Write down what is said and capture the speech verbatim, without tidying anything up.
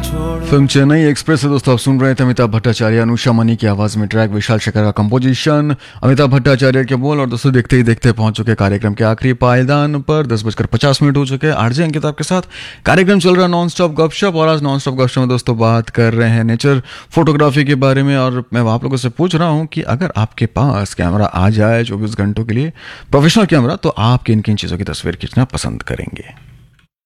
Film Chennai express से दोस्तों आप सुन रहे थे अमिताभ भट्टाचार्य अनुषा मनी की आवाज में ट्रैक, विशाल शेखर का कंपोजिशन, अमिताभ भट्टाचार्य के बोल। और दोस्तों देखते ही देखते पहुंच चुके कार्यक्रम के आखिरी पायदान पर। दस बजकर पचास मिनट हो चुके हैं। आरजे अंकित आपके साथ कार्यक्रम चल रहा है नॉन स्टॉप गपशप। और आज नॉन स्टॉप गपशप में दोस्तों बात कर रहे हैं नेचर फोटोग्राफी के बारे में। और मैं आप लोगों से पूछ रहा हूँ कि अगर आपके पास कैमरा आ जाए चौबीस घंटों के लिए, प्रोफेशनल कैमरा, तो आप किन किन चीज़ों की तस्वीर खींचना पसंद करेंगे।